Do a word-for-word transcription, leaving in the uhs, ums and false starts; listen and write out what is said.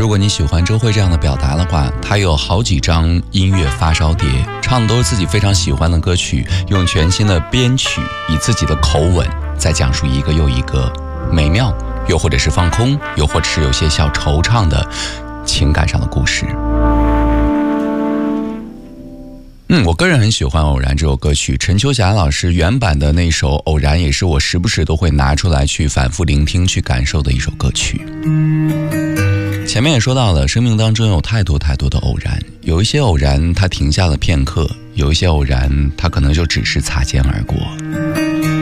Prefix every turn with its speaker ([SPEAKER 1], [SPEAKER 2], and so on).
[SPEAKER 1] 如果你喜欢周蕙这样的表达的话，她有好几张音乐发烧碟，唱的都是自己非常喜欢的歌曲，用全新的编曲，以自己的口吻再讲述一个又一个美妙，又或者是放空，又或者是有些小惆怅的情感上的故事。嗯，我个人很喜欢《偶然》这首歌曲，陈秋霞老师原版的那首《偶然》也是我时不时都会拿出来去反复聆听去感受的一首歌曲。前面也说到了，生命当中有太多太多的偶然，有一些偶然它停下了片刻，有一些偶然它可能就只是擦肩而过。